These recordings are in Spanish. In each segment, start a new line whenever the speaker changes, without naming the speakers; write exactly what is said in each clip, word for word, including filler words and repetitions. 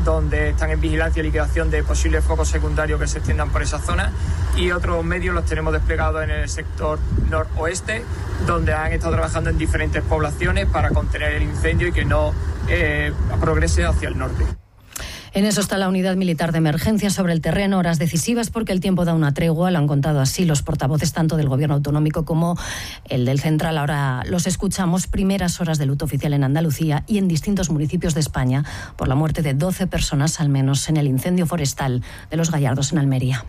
donde están en vigilancia y liquidación de posibles focos secundarios que se extiendan por esa zona, y otros medios los tenemos desplegados en el sector noroeste, donde han estado trabajando en diferentes poblaciones para contener el incendio y que no eh, progrese hacia el norte.
En eso está la unidad militar de emergencia sobre el terreno, horas decisivas porque el tiempo da una tregua, lo han contado así los portavoces tanto del gobierno autonómico como el del central. Ahora los escuchamos. Primeras horas de luto oficial en Andalucía y en distintos municipios de España por la muerte de doce personas al menos en el incendio forestal de Los Gallardos en Almería.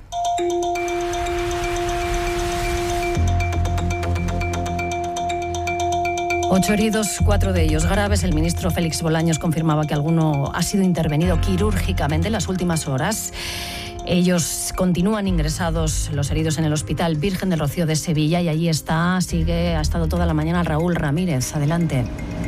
Ocho heridos, cuatro de ellos graves. El ministro Félix Bolaños confirmaba que alguno ha sido intervenido quirúrgicamente en las últimas horas. Ellos continúan ingresados, los heridos, en el Hospital Virgen del Rocío de Sevilla, y allí está, sigue, ha estado toda la mañana Raúl Ramírez. Adelante.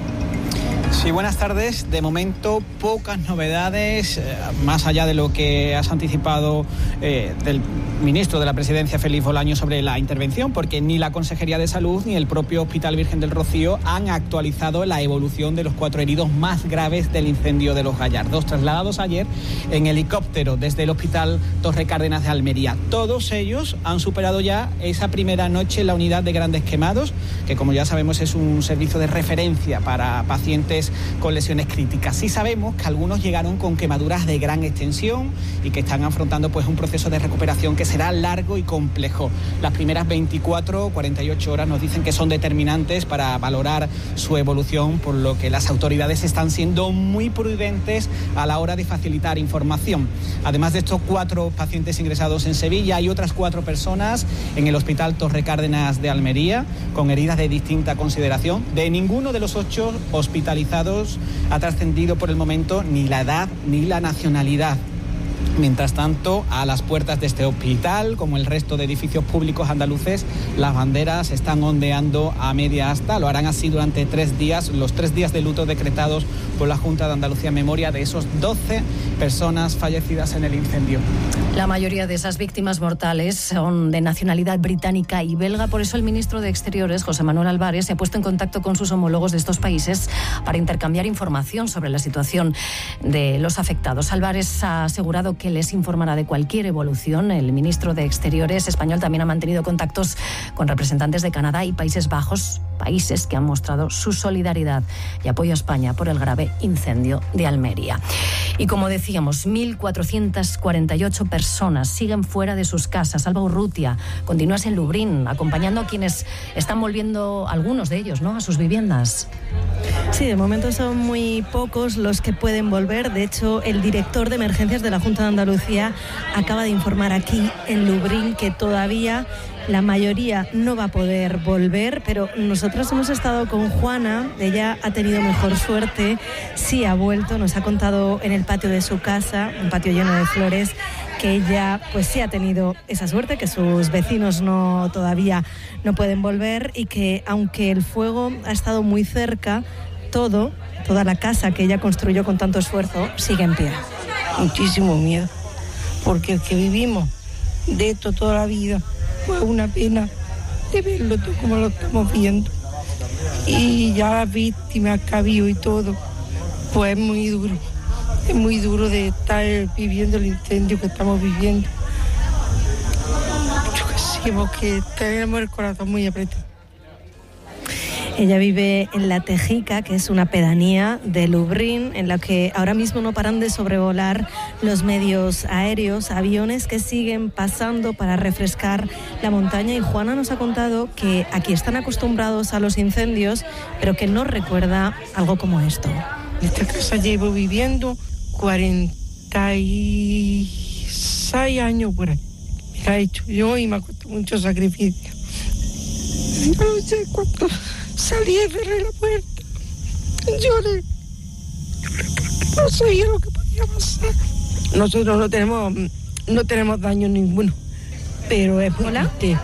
Sí, buenas tardes. De momento, pocas novedades, eh, más allá de lo que has anticipado eh, del ministro de la Presidencia, Félix Bolaños, sobre la intervención, porque ni la Consejería de Salud ni el propio Hospital Virgen del Rocío han actualizado la evolución de los cuatro heridos más graves del incendio de Los Gallardos, trasladados ayer en helicóptero desde el Hospital Torre Cárdenas de Almería. Todos ellos han superado ya esa primera noche en la unidad de grandes quemados, que como ya sabemos es un servicio de referencia para pacientes con lesiones críticas. Sí sabemos que algunos llegaron con quemaduras de gran extensión y que están afrontando pues un proceso de recuperación que será largo y complejo. Las primeras veinticuatro o cuarenta y ocho horas nos dicen que son determinantes para valorar su evolución, por lo que las autoridades están siendo muy prudentes a la hora de facilitar información. Además de estos cuatro pacientes ingresados en Sevilla, hay otras cuatro personas en el Hospital Torre Cárdenas de Almería con heridas de distinta consideración. De ninguno de los ocho hospitalizados ha trascendido por el momento ni la edad ni la nacionalidad. Mientras tanto, a las puertas de este hospital, como el resto de edificios públicos andaluces, las banderas están ondeando a media asta. Lo harán así durante tres días, los tres días de luto decretados por la Junta de Andalucía en memoria de esos doce personas fallecidas en el incendio.
La mayoría de esas víctimas mortales son de nacionalidad británica y belga. Por eso el ministro de Exteriores, José Manuel Álvarez, se ha puesto en contacto con sus homólogos de estos países para intercambiar información sobre la situación de los afectados. Álvarez ha asegurado que les informará de cualquier evolución. El ministro de Exteriores español también ha mantenido contactos con representantes de Canadá y Países Bajos, países que han mostrado su solidaridad y apoyo a España por el grave incendio de Almería. Y como decíamos, mil cuatrocientas cuarenta y ocho personas siguen fuera de sus casas. Alba Urrutia, continúas en Lubriñ, acompañando a quienes están volviendo, algunos de ellos, ¿no?, a sus viviendas.
Sí, de momento son muy pocos los que pueden volver. De hecho, el director de emergencias de la Junta de Andalucía acaba de informar aquí en Lubriñ que todavía la mayoría no va a poder volver, pero nosotros hemos estado con Juana. Ella ha tenido mejor suerte, sí ha vuelto, nos ha contado en el patio de su casa, un patio lleno de flores, que ella pues sí ha tenido esa suerte, que sus vecinos no todavía no pueden volver, y que aunque el fuego ha estado muy cerca, todo, toda la casa que ella construyó con tanto esfuerzo sigue en pie.
Muchísimo miedo, porque el que vivimos de esto toda la vida, fue una pena de verlo todo como lo estamos viendo. Y ya las víctimas que ha habido y todo, pues es muy duro. Es muy duro de estar viviendo el incendio que estamos viviendo. Yo que sé, porque tenemos el corazón muy apretado.
Ella vive en La Tejica, que es una pedanía de Lubriñ, en la que ahora mismo no paran de sobrevolar los medios aéreos, aviones que siguen pasando para refrescar la montaña. Y Juana nos ha contado que aquí están acostumbrados a los incendios, pero que no recuerda algo como esto.
En esta casa llevo viviendo cuarenta y seis años por ahí. Me ha hecho yo y me ha costado mucho sacrificio. No sé cuánto. Salí a cerrar la puerta, lloré, lloré porque no sabía lo que podía pasar. Nosotros no tenemos, no tenemos daño ninguno, pero es muy triste.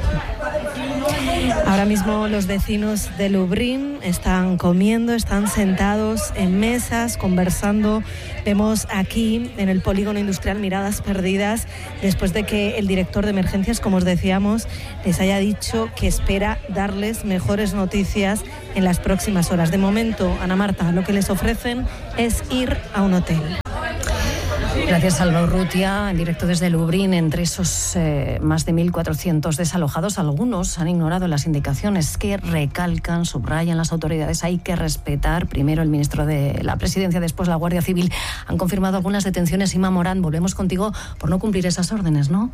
Ahora mismo los vecinos de Lubriñ están comiendo, están sentados en mesas, conversando. Vemos aquí en el polígono industrial miradas perdidas después de que el director de emergencias, como os decíamos, les haya dicho que espera darles mejores noticias en las próximas horas. De momento, Ana Marta, lo que les ofrecen es ir a un hotel.
Gracias, Alba Urrutia, en directo desde Lublin. Entre esos eh, más de mil cuatrocientos desalojados, algunos han ignorado las indicaciones que recalcan, subrayan las autoridades. Hay que respetar. Primero el ministro de la Presidencia, después la Guardia Civil. Han confirmado algunas detenciones. Inma Morán, volvemos contigo por no cumplir esas órdenes, ¿no?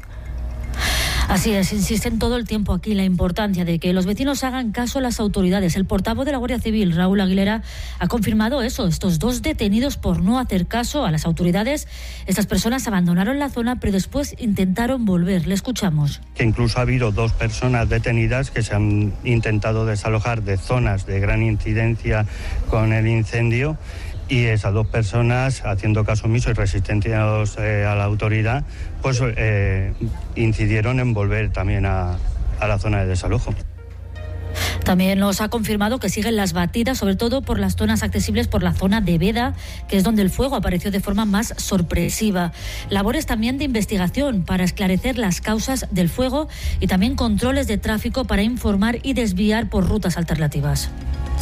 Así es, insisten todo el tiempo aquí la importancia de que los vecinos hagan caso a las autoridades. El portavoz de la Guardia Civil, Raúl Aguilera, ha confirmado eso, estos dos detenidos por no hacer caso a las autoridades. Estas personas abandonaron la zona, pero después intentaron volver. Le escuchamos.
Que incluso ha habido dos personas detenidas que se han intentado desalojar de zonas de gran incidencia con el incendio. Y esas dos personas, haciendo caso omiso y resistiendo eh, a la autoridad, pues eh, incidieron en volver también a, a la zona de desalojo.
También nos ha confirmado que siguen las batidas, sobre todo por las zonas accesibles por la zona de Veda, que es donde el fuego apareció de forma más sorpresiva. Labores también de investigación para esclarecer las causas del fuego y también controles de tráfico para informar y desviar por rutas alternativas.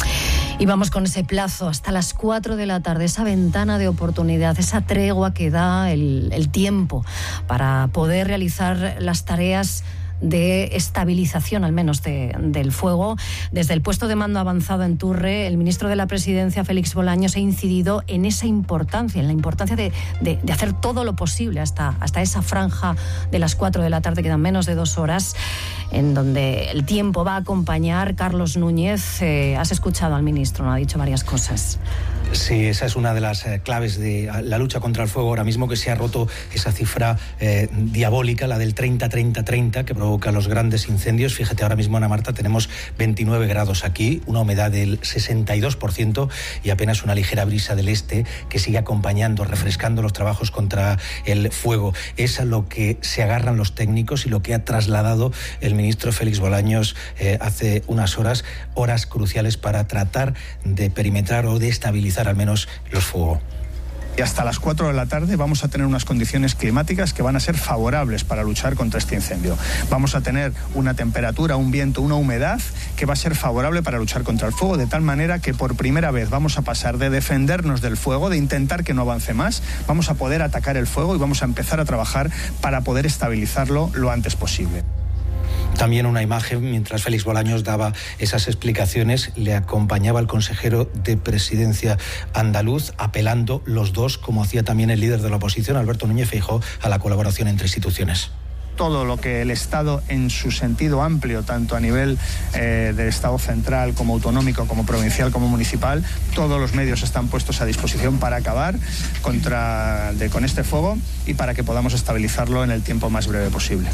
Y vamos con ese plazo hasta las cuatro de la tarde, esa ventana de oportunidad, esa tregua que da el, el tiempo para poder realizar las tareas de estabilización, al menos, de, del fuego. Desde el puesto de mando avanzado en Turre, el ministro de la Presidencia, Félix Bolaños, ha incidido en esa importancia, en la importancia de, de, de hacer todo lo posible hasta, hasta esa franja de las cuatro de la tarde, quedan menos de dos horas, en donde el tiempo va a acompañar. Carlos Núñez, eh, has escuchado al ministro, ¿no? Ha dicho varias cosas.
Sí, esa es una de las eh, claves de la lucha contra el fuego ahora mismo, que se ha roto esa cifra eh, diabólica, la del treinta treinta treinta, que provoca los grandes incendios. Fíjate, ahora mismo, Ana Marta, tenemos veintinueve grados aquí, una humedad del sesenta y dos por ciento y apenas una ligera brisa del este que sigue acompañando, refrescando los trabajos contra el fuego. Es a lo que se agarran los técnicos y lo que ha trasladado el ministro Félix Bolaños eh, hace unas horas, horas cruciales para tratar de perimetrar o de estabilizar al menos los fuegos.
Y hasta las cuatro de la tarde vamos a tener unas condiciones climáticas que van a ser favorables para luchar contra este incendio. Vamos a tener una temperatura, un viento, una humedad que va a ser favorable para luchar contra el fuego, de tal manera que por primera vez vamos a pasar de defendernos del fuego, de intentar que no avance más, vamos a poder atacar el fuego y vamos a empezar a trabajar para poder estabilizarlo lo antes posible.
También una imagen, mientras Félix Bolaños daba esas explicaciones, le acompañaba el consejero de Presidencia andaluz, apelando los dos, como hacía también el líder de la oposición, Alberto Núñez Feijóo, a la colaboración entre instituciones.
Todo lo que el Estado, en su sentido amplio, tanto a nivel eh, del Estado central como autonómico, como provincial, como municipal, todos los medios están puestos a disposición para acabar contra, de, con este fuego y para que podamos estabilizarlo en el tiempo más breve posible.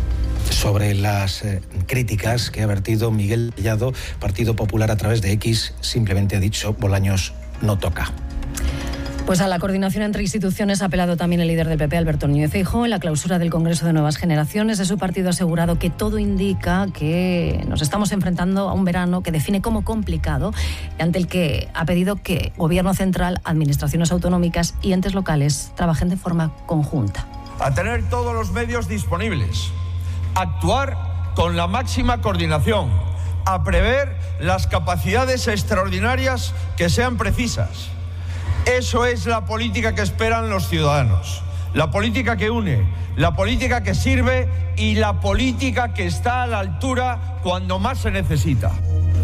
Sobre las eh, críticas que ha vertido Miguel Tellado, Partido Popular, a través de X, simplemente ha dicho: Bolaños no toca.
Pues a la coordinación entre instituciones ha apelado también el líder del P P, Alberto Núñez Feijóo. En la clausura del Congreso de Nuevas Generaciones de su partido ha asegurado que todo indica que nos estamos enfrentando a un verano que define como complicado, ante el que ha pedido que Gobierno central, administraciones autonómicas y entes locales trabajen de forma conjunta.
A tener todos los medios disponibles, actuar con la máxima coordinación, a prever las capacidades extraordinarias que sean precisas. Eso es la política que esperan los ciudadanos, la política que une, la política que sirve y la política que está a la altura cuando más se necesita.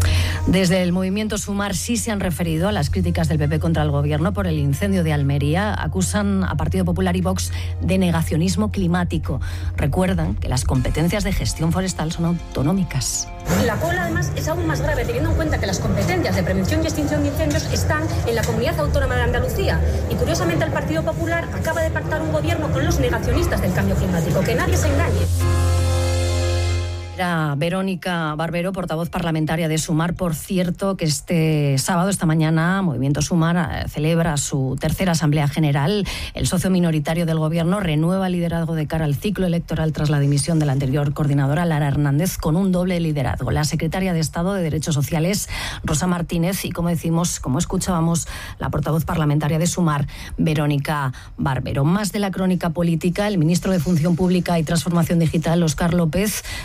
Desde el movimiento Sumar sí se han referido a las críticas del P P contra el Gobierno por el incendio de Almería. Acusan a Partido Popular y Vox de negacionismo climático. Recuerdan que las competencias de gestión forestal son autonómicas.
La cola, además, es aún más grave, teniendo en cuenta que las competencias de prevención y extinción de incendios están en la Comunidad Autónoma de Andalucía. Y curiosamente el Partido Popular acaba de pactar un gobierno con los negacionistas del cambio climático. Que nadie se engañe.
Era Verónica Barbero, portavoz parlamentaria de Sumar. Por cierto, que este sábado, esta mañana, Movimiento Sumar celebra su tercera Asamblea General. El socio minoritario del Gobierno renueva el liderazgo de cara al ciclo electoral tras la dimisión de la anterior coordinadora, Lara Hernández, con un doble liderazgo. La secretaria de Estado de Derechos Sociales, Rosa Martínez, y, como decimos, como escuchábamos, la portavoz parlamentaria de Sumar, Verónica Barbero. Más de la crónica política, el ministro de Función Pública y Transformación Digital, Óscar López, también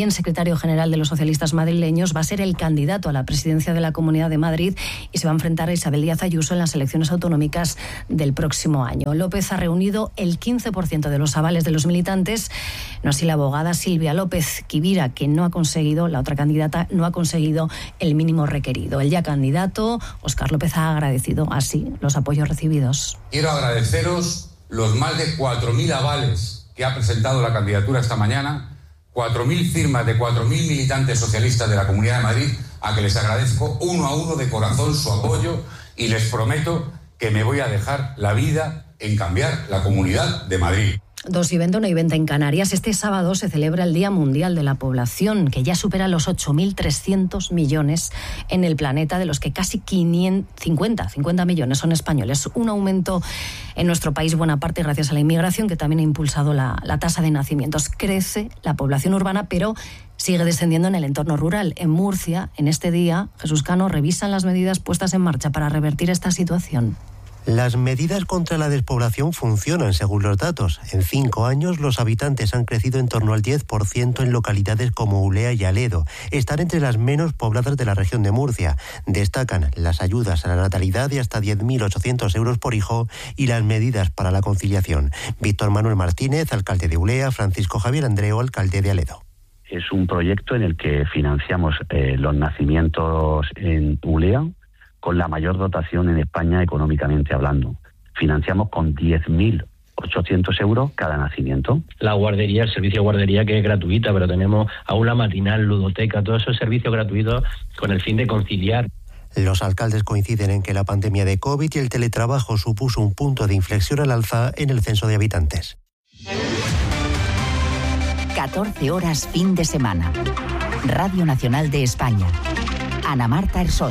también secretario general de los socialistas madrileños, va a ser el candidato a la presidencia de la Comunidad de Madrid y se va a enfrentar a Isabel Díaz Ayuso en las elecciones autonómicas del próximo año. López ha reunido el quince por ciento de los avales de los militantes, no así la abogada Silvia López Quivira, que no ha conseguido, la otra candidata, no ha conseguido el mínimo requerido. El ya candidato, Óscar López, ha agradecido así los apoyos recibidos.
Quiero agradeceros los más de cuatro mil avales que ha presentado la candidatura esta mañana, cuatro mil firmas de cuatro mil militantes socialistas de la Comunidad de Madrid, a que les agradezco uno a uno de corazón su apoyo y les prometo que me voy a dejar la vida en cambiar la Comunidad de Madrid.
Dos y veinte, una y veinte en Canarias. Este sábado se celebra el Día Mundial de la Población, que ya supera los ocho mil trescientos millones en el planeta, de los que casi quinientos cincuenta, cincuenta millones son españoles. Un aumento en nuestro país, buena parte gracias a la inmigración, que también ha impulsado la, la tasa de nacimientos. Crece la población urbana, pero sigue descendiendo en el entorno rural. En Murcia, en este día, Jesús Cano, revisan las medidas puestas en marcha para revertir esta situación.
Las medidas contra la despoblación funcionan según los datos. En cinco años los habitantes han crecido en torno al diez por ciento en localidades como Ulea y Aledo. Están entre las menos pobladas de la región de Murcia. Destacan las ayudas a la natalidad de hasta diez mil ochocientos euros por hijo y las medidas para la conciliación. Víctor Manuel Martínez, alcalde de Ulea, Francisco Javier Andreu, alcalde de Aledo.
Es un proyecto en el que financiamos eh, los nacimientos en Ulea, con la mayor dotación en España económicamente hablando. Financiamos con diez mil ochocientos euros cada nacimiento.
La guardería, el servicio de guardería, que es gratuita, pero tenemos aula matinal, ludoteca, todos esos servicios gratuitos con el fin de conciliar.
Los alcaldes coinciden en que la pandemia de COVID y el teletrabajo supuso un punto de inflexión al alza en el censo de habitantes.
catorce horas fin de semana. Radio Nacional de España. Ana Marta Ersoch.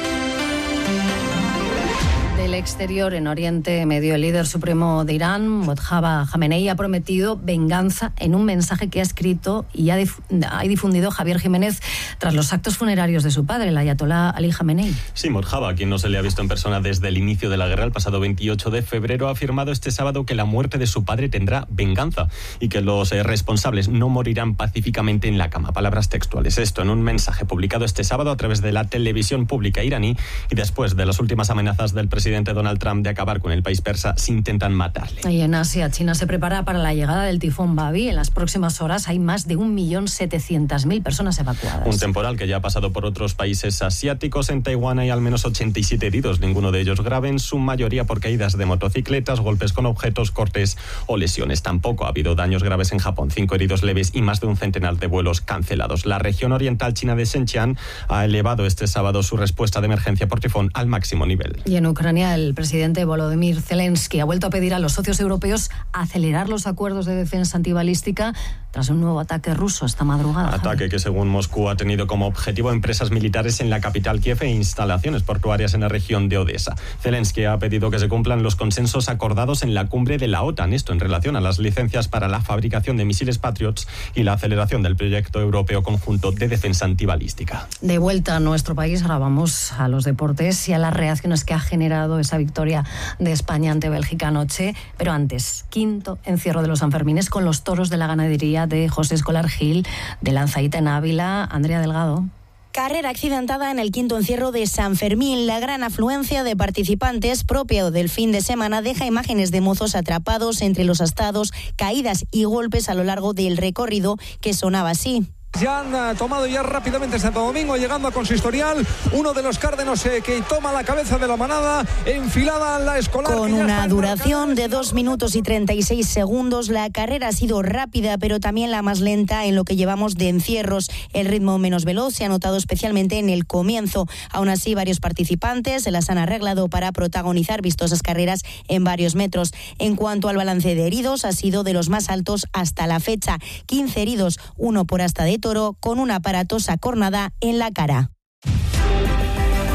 Del exterior, en Oriente Medio, el líder supremo de Irán, Mojtaba Jamenei, ha prometido venganza en un mensaje que ha escrito y ha difundido Javier Jiménez tras los actos funerarios de su padre, el ayatolá Ali Jamenei.
Sí, Mojtaba, a quien no se le ha visto en persona desde el inicio de la guerra, el pasado veintiocho de febrero, ha afirmado este sábado que la muerte de su padre tendrá venganza y que los eh, responsables no morirán pacíficamente en la cama. Palabras textuales. Esto en un mensaje publicado este sábado a través de la televisión pública iraní y después de las últimas amenazas del presidente presidente Donald Trump de acabar con el país persa si intentan matarle.
Y en Asia, China se prepara para la llegada del tifón Babi. En las próximas horas hay más de un millón setecientas mil personas evacuadas.
Un temporal que ya ha pasado por otros países asiáticos. En Taiwán hay al menos ochenta y siete heridos, ninguno de ellos grave, en su mayoría por caídas de motocicletas, golpes con objetos, cortes o lesiones. Tampoco ha habido daños graves en Japón, cinco heridos leves y más de un centenar de vuelos cancelados. La región oriental china de Xinjiang ha elevado este sábado su respuesta de emergencia por tifón al máximo nivel.
Y en Ucrania, el presidente Volodymyr Zelensky ha vuelto a pedir a los socios europeos acelerar los acuerdos de defensa antibalística tras un nuevo ataque ruso esta madrugada.
Ataque
Javi.
que, según Moscú, ha tenido como objetivo empresas militares en la capital Kiev e instalaciones portuarias en la región de Odessa. Zelensky ha pedido que se cumplan los consensos acordados en la cumbre de la OTAN, esto en relación a las licencias para la fabricación de misiles Patriots y la aceleración del proyecto europeo conjunto de defensa antibalística.
De vuelta a nuestro país, ahora vamos a los deportes y a las reacciones que ha generado esa victoria de España ante Bélgica anoche. Pero antes, quinto encierro de los Sanfermines con los toros de la ganadería de José Escolar Gil, de Lanzaíta en Ávila. Andrea Delgado.
Carrera accidentada en el quinto encierro de San Fermín. La gran afluencia de participantes propio del fin de semana deja imágenes de mozos atrapados entre los astados, caídas y golpes a lo largo del recorrido que sonaba así.
Ya han tomado ya rápidamente Santo Domingo, llegando a consistorial, uno de los cárdenos eh, que toma la cabeza de la manada, enfilada la Escolar.
Con una duración de dos minutos y treinta y seis segundos, la carrera ha sido rápida, pero también la más lenta en lo que llevamos de encierros. El ritmo menos veloz se ha notado especialmente en el comienzo. Aún así, varios participantes se las han arreglado para protagonizar vistosas carreras en varios metros. En cuanto al balance de heridos, ha sido de los más altos hasta la fecha. quince heridos, uno por asta de toro, con una aparatosa cornada en la cara.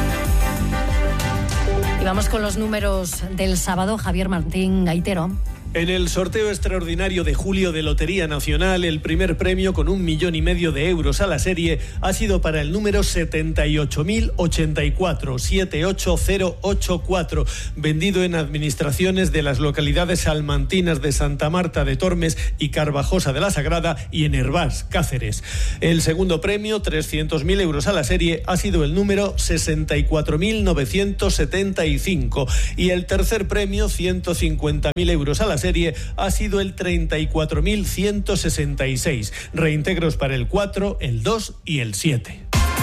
Y vamos con los números del sábado. Javier Martín Gaitero.
En el sorteo extraordinario de julio de Lotería Nacional, el primer premio con un millón y medio de euros a la serie ha sido para el número setenta y ocho mil ochenta y cuatro, siete ocho cero ocho cuatro, vendido en administraciones de las localidades salmantinas de Santa Marta de Tormes y Carvajosa de la Sagrada y en Hervás, Cáceres. El segundo premio, trescientos mil euros a la serie, ha sido el número sesenta y cuatro mil novecientos setenta y cinco y el tercer premio, ciento cincuenta mil euros a la serie, serie ha sido el treinta y cuatro mil ciento sesenta y seis. Reintegros para el cuatro, el dos y el siete.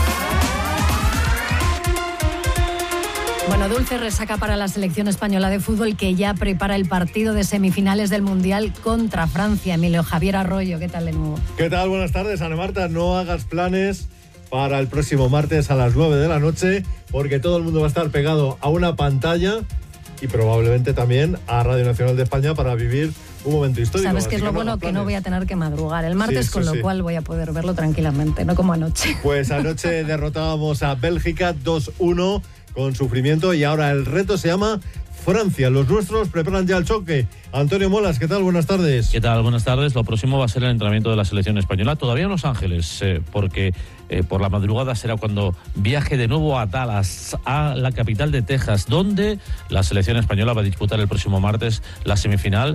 Bueno, dulce resaca para la selección española de fútbol, que ya prepara el partido de semifinales del Mundial contra Francia. Emilio Javier Arroyo, ¿qué tal de nuevo?
¿Qué tal? Buenas tardes, Ana Marta. No hagas planes para el próximo martes a las nueve de la noche, porque todo el mundo va a estar pegado a una pantalla y probablemente también a Radio Nacional de España para vivir un momento histórico.
¿Sabes qué es lo bueno? Que no voy a tener que madrugar el martes, sí, con lo sí. cual voy a poder verlo tranquilamente, no como anoche.
Pues anoche derrotábamos a Bélgica dos uno con sufrimiento y ahora el reto se llama Francia. Los nuestros preparan ya el choque. Antonio Molas, ¿qué tal? Buenas tardes.
¿Qué tal? Buenas tardes. Lo próximo va a ser el entrenamiento de la selección española, todavía en Los Ángeles, eh, porque eh, por la madrugada será cuando viaje de nuevo a Dallas, a la capital de Texas, donde la selección española va a disputar el próximo martes la semifinal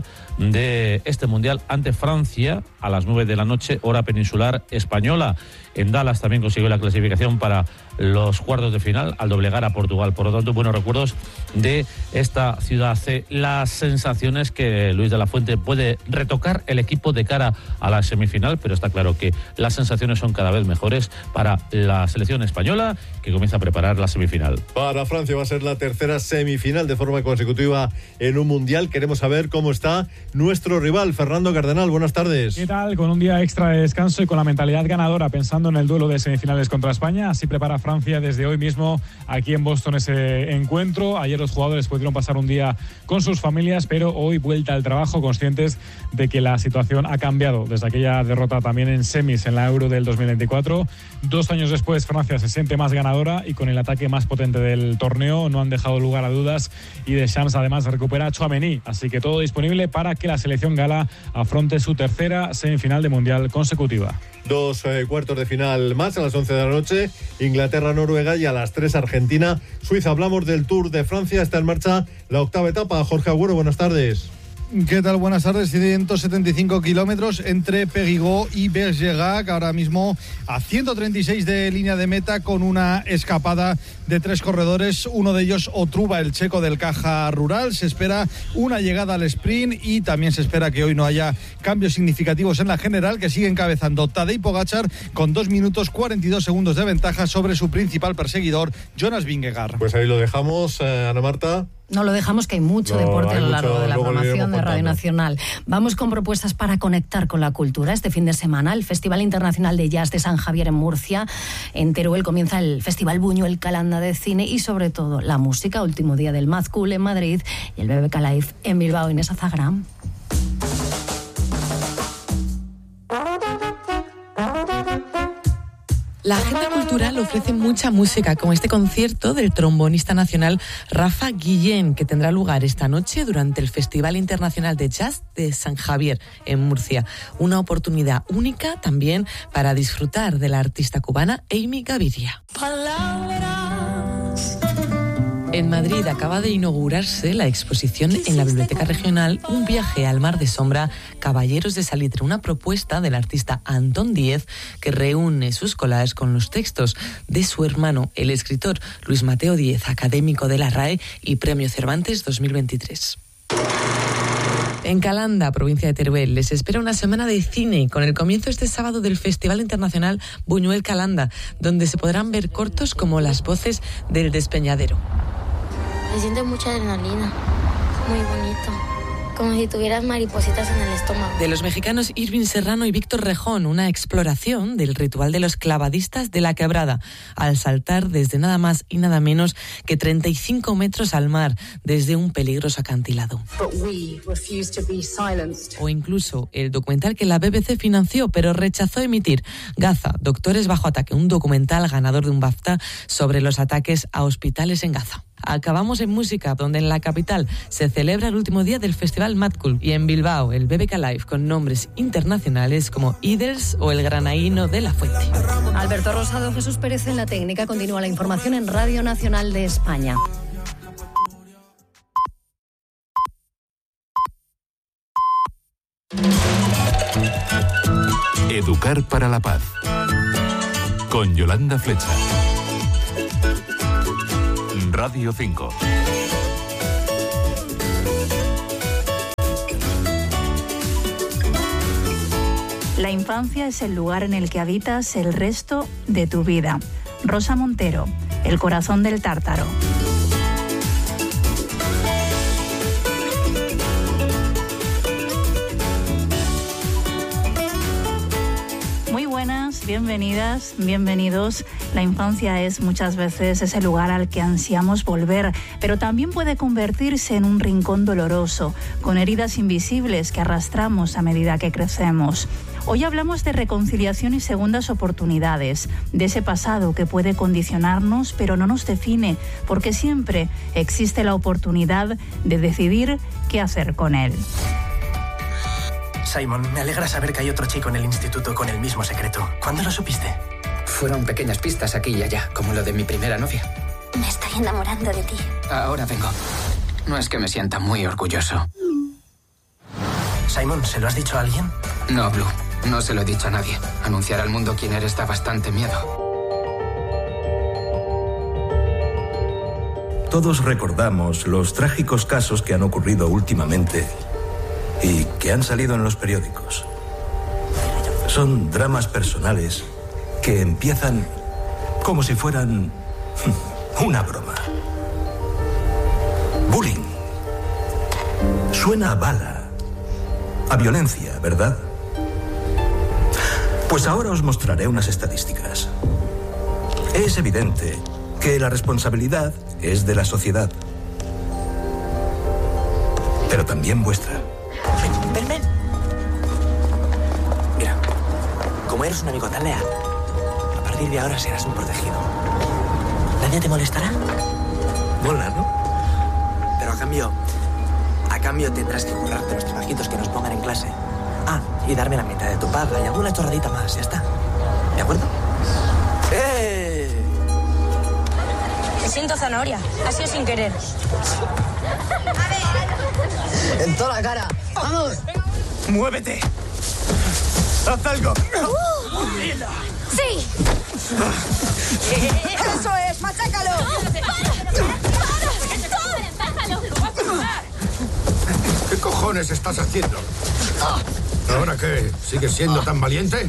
de este Mundial ante Francia a las nueve de la noche, hora peninsular española. En Dallas también consiguió la clasificación para los cuartos de final al doblegar a Portugal. Por lo tanto, buenos recuerdos de esta ciudad C. Las sensaciones que Luis de la Fuente puede retocar el equipo de cara a la semifinal, pero está claro que las sensaciones son cada vez mejores para la selección española, que comienza a preparar la semifinal.
Para Francia va a ser la tercera semifinal de forma consecutiva en un Mundial. Queremos saber cómo está nuestro rival, Fernando Cardenal. Buenas tardes.
¿Qué tal? Con un día extra de descanso y con la mentalidad ganadora, pensando en el duelo de semifinales contra España. Así prepara Francia desde hoy mismo aquí en Boston ese encuentro. Ayer los jugadores pudieron pasar un día con sus familias, pero hoy vuelta al trabajo, conscientes de que la situación ha cambiado desde aquella derrota también en semis en la Euro del dos mil veinticuatro. Dos años después, Francia se siente más ganadora y con el ataque más potente del torneo. No han dejado lugar a dudas y Deschamps además recupera a Tchouaméni. Así que todo disponible para que la selección gala afronte su tercera semifinal de Mundial consecutiva.
Dos eh, cuartos de final más a las once de la noche, Inglaterra-Noruega, y a las tres Argentina-Suiza. Hablamos del Tour de Francia, está en marcha la octava etapa. Jorge Agüero, buenas tardes.
¿Qué tal? Buenas tardes. ciento setenta y cinco kilómetros entre Périgueux y Bergerac, ahora mismo a ciento treinta y seis de línea de meta, con una escapada de tres corredores, uno de ellos Otruba, el checo del Caja Rural. Se espera una llegada al sprint y también se espera que hoy no haya cambios significativos en la general, que sigue encabezando Tadej Pogačar con dos minutos cuarenta y dos segundos de ventaja sobre su principal perseguidor, Jonas Vingegaard.
Pues ahí lo dejamos, eh, Ana Marta.
No lo dejamos, que hay mucho no, deporte hay a lo largo mucho, de la programación de Radio Nacional. Vamos con propuestas para conectar con la cultura. Este fin de semana, el Festival Internacional de Jazz de San Javier en Murcia. En Teruel comienza el Festival Buñuel Calanda de Cine y, sobre todo, la música. Último día del Mad Cool en Madrid y el B B K Live en Bilbao. Inés Azagram.
La agenda cultural ofrece mucha música, como este concierto del trombonista nacional Rafa Guillén, que tendrá lugar esta noche durante el Festival Internacional de Jazz de San Javier, en Murcia. Una oportunidad única también para disfrutar de la artista cubana Amy Gaviria. En Madrid acaba de inaugurarse la exposición en la Biblioteca Regional Un viaje al mar de sombra, Caballeros de Salitre, una propuesta del artista Antón Díez que reúne sus collages con los textos de su hermano, el escritor Luis Mateo Díez, académico de la R A E y Premio Cervantes dos mil veintitrés. En Calanda, provincia de Teruel, les espera una semana de cine con el comienzo este sábado del Festival Internacional Buñuel Calanda, donde se podrán ver cortos como Las voces del despeñadero.
Se siente mucha adrenalina, muy bonito, como si tuvieras maripositas en el estómago.
De los mexicanos Irving Serrano y Víctor Rejón, una exploración del ritual de los clavadistas de la Quebrada, al saltar desde nada más y nada menos que treinta y cinco metros al mar, desde un peligroso acantilado. O incluso el documental que la B B C financió pero rechazó emitir, Gaza, Doctores bajo ataque, un documental ganador de un BAFTA sobre los ataques a hospitales en Gaza. Acabamos en música, donde en la capital se celebra el último día del festival Mad Cool y en Bilbao el B B K Live con nombres internacionales como Iders o el Granaíno de la Fuente.
Alberto Rosado, Jesús Pérez en la técnica. Continúa la información en Radio Nacional de España.
Educar para la paz. Con Yolanda Flecha. Radio cinco.
La infancia es el lugar en el que habitas el resto de tu vida. Rosa Montero, El corazón del tártaro. Muy buenas, bienvenidas, bienvenidos. La infancia es muchas veces ese lugar al que ansiamos volver, pero también puede convertirse en un rincón doloroso, con heridas invisibles que arrastramos a medida que crecemos. Hoy hablamos de reconciliación y segundas oportunidades, de ese pasado que puede condicionarnos pero no nos define, porque siempre existe la oportunidad de decidir qué hacer con él.
Simon, me alegra saber que hay otro chico en el instituto con el mismo secreto. ¿Cuándo lo supiste?
Fueron pequeñas pistas aquí y allá, como lo de mi primera novia.
Me estoy enamorando de ti.
Ahora vengo. No es que me sienta muy orgulloso.
Simon, ¿se lo has dicho a alguien?
No, Blue. No se lo he dicho a nadie. Anunciar al mundo quién eres da bastante miedo.
Todos recordamos los trágicos casos que han ocurrido últimamente y que han salido en los periódicos. Son dramas personales que empiezan como si fueran una broma. Bullying. Suena a bala, a violencia, ¿verdad? Pues ahora os mostraré unas estadísticas. Es evidente que la responsabilidad es de la sociedad, pero también vuestra.
Ven, ven, ven. Mira, como eres un amigo tan leal, a partir de ahora serás un protegido. ¿Nadie te molestará? Mola, ¿no? Pero a cambio, a cambio tendrás que currarte los trabajitos que nos pongan en clase. Ah, y darme la mitad de tu paga y alguna chorradita más, ya está. ¿De acuerdo? ¡Eh!
Me siento zanahoria. Ha sido sin querer.
¡En toda la cara! ¡Vamos! ¡Muévete! ¡Haz algo!
Uh, ¡Sí! ¡Eso es! ¡Machácalo!
¿Qué cojones estás haciendo? ¿Ahora qué? ¿Sigues siendo tan valiente?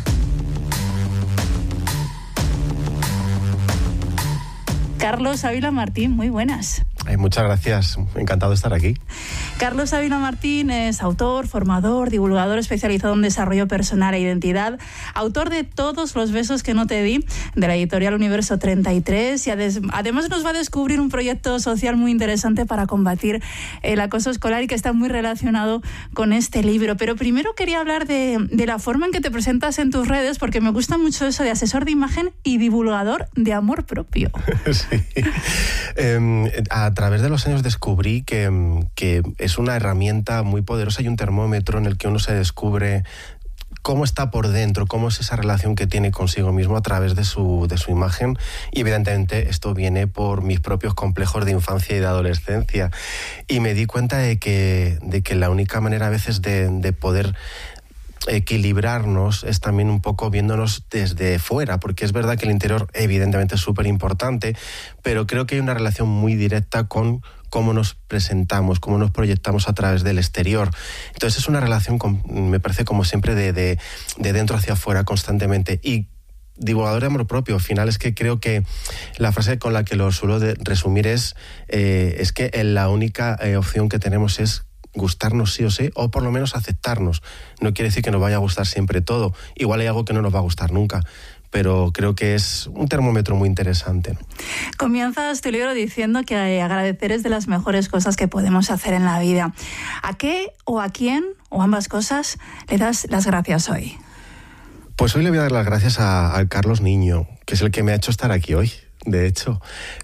Carlos Ávila Martín, muy buenas.
Ay, muchas gracias, encantado de estar aquí.
Carlos Ávila Martín es autor, formador, divulgador especializado en desarrollo personal e identidad, autor de Todos los besos que no te di, de la editorial Universo treinta y tres, y además nos va a descubrir un proyecto social muy interesante para combatir el acoso escolar y que está muy relacionado con este libro. Pero primero quería hablar de, de la forma en que te presentas en tus redes, porque me gusta mucho eso de asesor de imagen y divulgador de amor propio.
Sí. Eh, a través de los años descubrí que, que es una herramienta muy poderosa y un termómetro en el que uno se descubre cómo está por dentro, cómo es esa relación que tiene consigo mismo a través de su, de su imagen. Y evidentemente esto viene por mis propios complejos de infancia y de adolescencia. Y me di cuenta de que, de que la única manera a veces de, de poder equilibrarnos es también un poco viéndonos desde fuera, porque es verdad que el interior evidentemente es súper importante, pero creo que hay una relación muy directa con cómo nos presentamos, cómo nos proyectamos a través del exterior. Entonces es una relación, con, me parece como siempre, de, de, de dentro hacia afuera constantemente. Y divulgador de amor propio, al final es que creo que la frase con la que lo suelo de resumir es, eh, es que la única eh, opción que tenemos es gustarnos sí o sí, o por lo menos aceptarnos. No quiere decir que nos vaya a gustar siempre todo. Igual hay algo que no nos va a gustar nunca, pero creo que es un termómetro muy interesante.
Comienzas tu libro diciendo que agradecer es de las mejores cosas que podemos hacer en la vida. ¿A qué o a quién, o ambas cosas, le das las gracias hoy?
Pues hoy le voy a dar las gracias a, a Carlos Niño, que es el que me ha hecho estar aquí hoy. de hecho,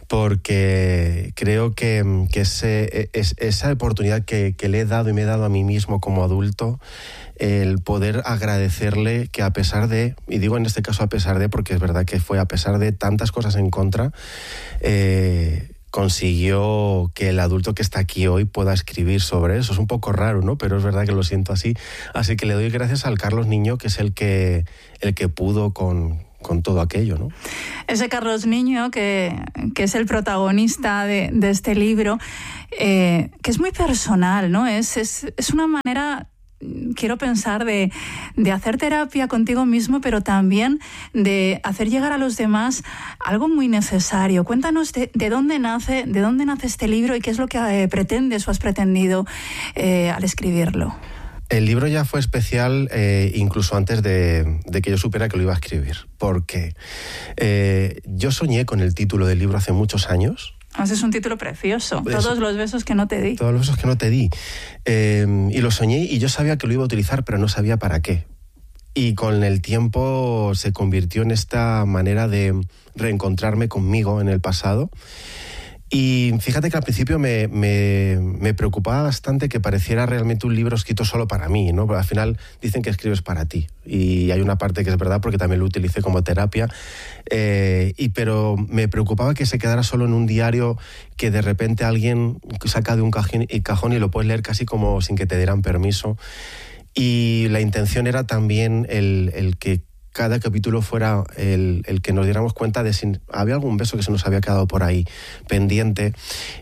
porque creo que, que ese, es, esa oportunidad que, que le he dado y me he dado a mí mismo como adulto, el poder agradecerle que a pesar de, y digo en este caso a pesar de, porque es verdad que fue a pesar de tantas cosas en contra, eh, consiguió que el adulto que está aquí hoy pueda escribir sobre eso. Es un poco raro, ¿no? Pero es verdad que lo siento así. Así que le doy gracias al Carlos Niño, que es el que, el que pudo con, con todo aquello, ¿no?
Ese Carlos Niño, que, que es el protagonista de, de este libro, eh, que es muy personal, ¿no? Es, es, es una manera... quiero pensar de, de hacer terapia contigo mismo, pero también de hacer llegar a los demás algo muy necesario. Cuéntanos de, de dónde nace, de dónde nace este libro y qué es lo que eh, pretendes o has pretendido eh, al escribirlo.
El libro ya fue especial eh, incluso antes de, de que yo supiera que lo iba a escribir, porque eh, yo soñé con el título del libro hace muchos años.
Es un título precioso.
Eso.
Todos los besos que no te di.
Todos los besos que no te di. Eh, y lo soñé y yo sabía que lo iba a utilizar, pero no sabía para qué. Y con el tiempo se convirtió en esta manera de reencontrarme conmigo en el pasado. Y fíjate que al principio me, me, me preocupaba bastante que pareciera realmente un libro escrito solo para mí, ¿no? Pero al final dicen que escribes para ti. Y hay una parte que es verdad porque también lo utilicé como terapia. Eh, y, pero me preocupaba que se quedara solo en un diario que de repente alguien saca de un cajón y, cajón y lo puedes leer casi como sin que te dieran permiso. Y la intención era también el, el que cada capítulo fuera el, el que nos diéramos cuenta de si había algún beso que se nos había quedado por ahí pendiente,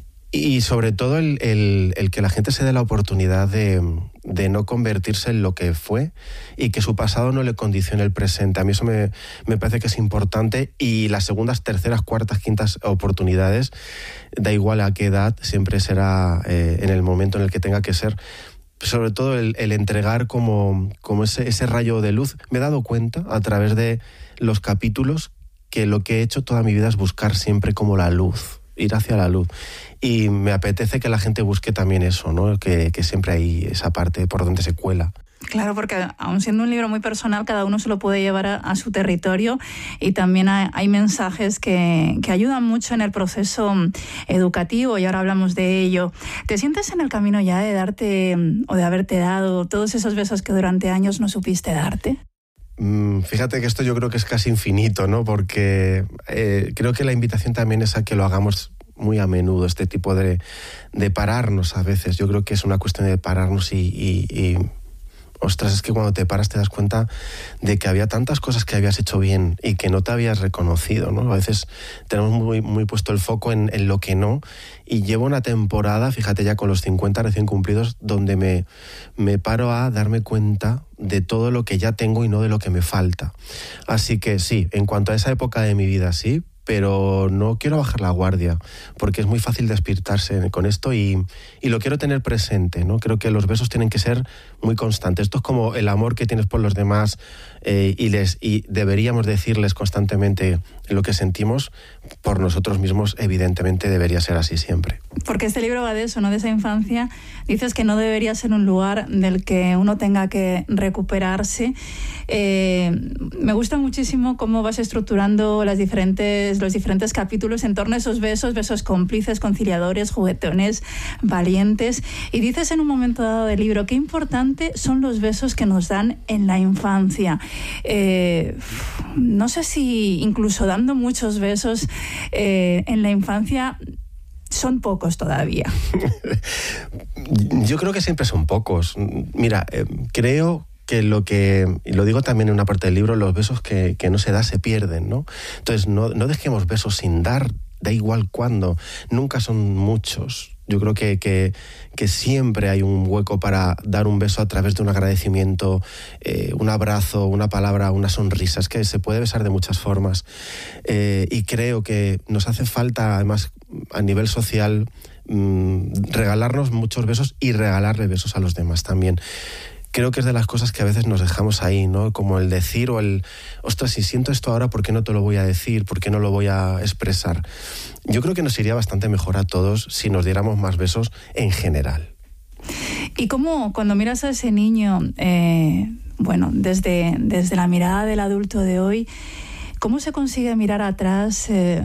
y sobre todo el, el, el que la gente se dé la oportunidad de, de no convertirse en lo que fue y que su pasado no le condicione el presente. A mí eso me, me parece que es importante, y las segundas, terceras, cuartas, quintas oportunidades, da igual a qué edad, siempre será eh, en el momento en el que tenga que ser. Sobre todo el, el entregar como, como ese, ese rayo de luz. Me he dado cuenta a través de los capítulos que lo que he hecho toda mi vida es buscar siempre como la luz, ir hacia la luz. Y me apetece que la gente busque también eso, ¿no? Que, que siempre hay esa parte por donde se cuela.
Claro, porque aun siendo un libro muy personal, cada uno se lo puede llevar a, a su territorio, y también hay, hay mensajes que, que ayudan mucho en el proceso educativo, y ahora hablamos de ello. ¿Te sientes en el camino ya de darte o de haberte dado todos esos besos que durante años no supiste darte?
Mm, fíjate que esto yo creo que es casi infinito, ¿no? Porque eh, creo que la invitación también es a que lo hagamos muy a menudo, este tipo de, de pararnos a veces. Yo creo que es una cuestión de pararnos y... y, y ostras, es que cuando te paras te das cuenta de que había tantas cosas que habías hecho bien y que no te habías reconocido, ¿no? A veces tenemos muy, muy puesto el foco en, en lo que no, y llevo una temporada, fíjate ya con los cincuenta recién cumplidos, donde me, me paro a darme cuenta de todo lo que ya tengo y no de lo que me falta. Así que sí, en cuanto a esa época de mi vida, sí, pero no quiero bajar la guardia, porque es muy fácil despiertarse con esto, y, y lo quiero tener presente, ¿no? Creo que los besos tienen que ser muy constantes. Esto es como el amor que tienes por los demás, eh, y, les, y deberíamos decirles constantemente lo que sentimos por nosotros mismos. Evidentemente debería ser así siempre.
Porque este libro va de eso, ¿no? De esa infancia. Dices que no debería ser un lugar del que uno tenga que recuperarse. Eh, me gusta muchísimo cómo vas estructurando las diferentes, los diferentes capítulos en torno a esos besos, besos cómplices, conciliadores, juguetones, valientes. Y dices en un momento dado del libro qué importante son los besos que nos dan en la infancia. Eh, no sé si incluso dando muchos besos eh, en la infancia son pocos todavía.
Yo creo que siempre son pocos. Mira, eh, creo que lo que, y lo digo también en una parte del libro, los besos que, que no se da se pierden, ¿no? Entonces no, no dejemos besos sin dar, da igual cuándo, nunca son muchos. Yo creo que, que, que siempre hay un hueco para dar un beso a través de un agradecimiento, eh, un abrazo, una palabra, una sonrisa. Es que se puede besar de muchas formas. Eh, y creo que nos hace falta, además, a nivel social, mmm, regalarnos muchos besos y regalarle besos a los demás también. Creo que es de las cosas que a veces nos dejamos ahí, ¿no? Como el decir o el, ostras, si siento esto ahora, ¿por qué no te lo voy a decir? ¿Por qué no lo voy a expresar? Yo creo que nos iría bastante mejor a todos si nos diéramos más besos en general.
¿Y cómo, cuando miras a ese niño, eh, bueno, desde, desde la mirada del adulto de hoy, cómo se consigue mirar atrás eh,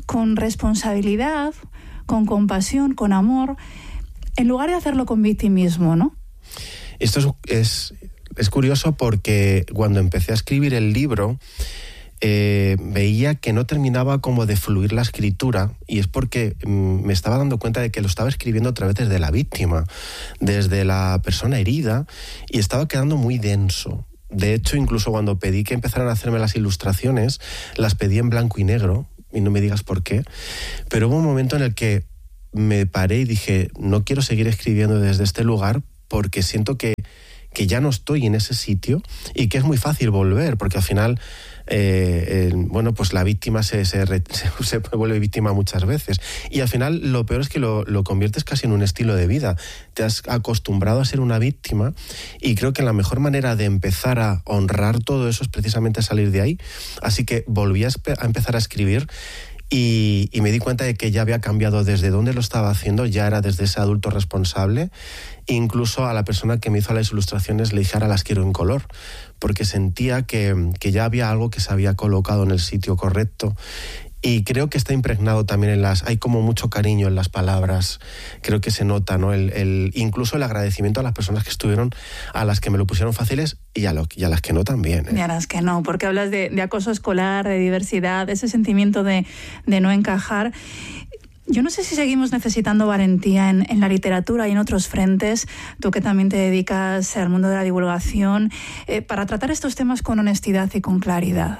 con responsabilidad, con compasión, con amor, en lugar de hacerlo con victimismo, ¿no?
Esto es, es, es curioso porque cuando empecé a escribir el libro, eh, veía que no terminaba como de fluir la escritura, y es porque mm, me estaba dando cuenta de que lo estaba escribiendo otra vez desde la víctima, desde la persona herida, y estaba quedando muy denso. De hecho, incluso cuando pedí que empezaran a hacerme las ilustraciones, las pedí en blanco y negro, y no me digas por qué, pero hubo un momento en el que me paré y dije, no quiero seguir escribiendo desde este lugar porque siento que, que ya no estoy en ese sitio y que es muy fácil volver, porque al final, eh, eh, bueno, pues la víctima se, se, se, se vuelve víctima muchas veces. Y al final lo peor es que lo, lo conviertes casi en un estilo de vida. Te has acostumbrado a ser una víctima y creo que la mejor manera de empezar a honrar todo eso es precisamente salir de ahí. Así que volví a, a empezar a escribir. Y, y me di cuenta de que ya había cambiado desde donde lo estaba haciendo, ya era desde ese adulto responsable. Incluso a la persona que me hizo las ilustraciones le dije, ahora las quiero en color, porque sentía que, que ya había algo que se había colocado en el sitio correcto. Y creo que está impregnado también en las... Hay como mucho cariño en las palabras. Creo que se nota, ¿no? El, el, incluso el agradecimiento a las personas que estuvieron, a las que me lo pusieron fáciles y a, lo, y a las que no también. ¿eh?
Y a las que no, porque hablas de, de acoso escolar, de diversidad, de ese sentimiento de, de no encajar. Yo no sé si seguimos necesitando valentía en, en la literatura y en otros frentes, tú que también te dedicas al mundo de la divulgación, eh, para tratar estos temas con honestidad y con claridad.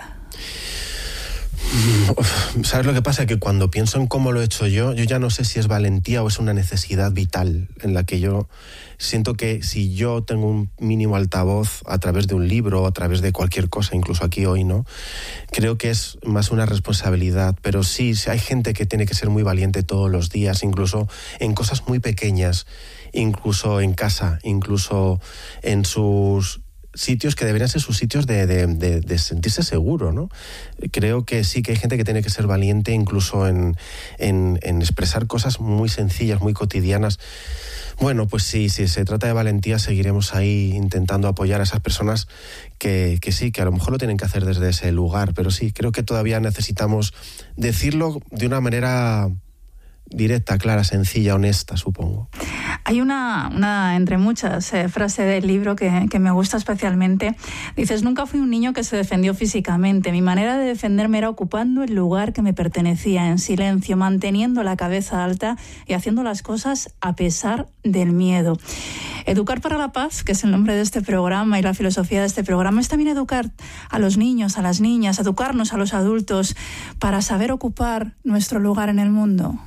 ¿Sabes lo que pasa? Que cuando pienso en cómo lo he hecho yo, yo ya no sé si es valentía o es una necesidad vital en la que yo siento que si yo tengo un mínimo altavoz a través de un libro o a través de cualquier cosa, incluso aquí hoy, ¿no? Creo que es más una responsabilidad, pero sí, hay gente que tiene que ser muy valiente todos los días, incluso en cosas muy pequeñas, incluso en casa, incluso en sus... sitios que deberían ser sus sitios de, de, de, de sentirse seguro, ¿no? Creo que sí que hay gente que tiene que ser valiente incluso en, en, en expresar cosas muy sencillas, muy cotidianas. Bueno, pues sí, si se trata de valentía, seguiremos ahí intentando apoyar a esas personas que, que sí, que a lo mejor lo tienen que hacer desde ese lugar, pero sí, creo que todavía necesitamos decirlo de una manera directa, clara, sencilla, honesta, supongo.
Hay una, una entre muchas, eh, frase del libro que, que me gusta especialmente. Dices, nunca fui un niño que se defendió físicamente. Mi manera de defenderme era ocupando el lugar que me pertenecía, en silencio, manteniendo la cabeza alta y haciendo las cosas a pesar del miedo. Educar para la paz, que es el nombre de este programa y la filosofía de este programa, es también educar a los niños, a las niñas, educarnos a los adultos para saber ocupar nuestro lugar en el mundo.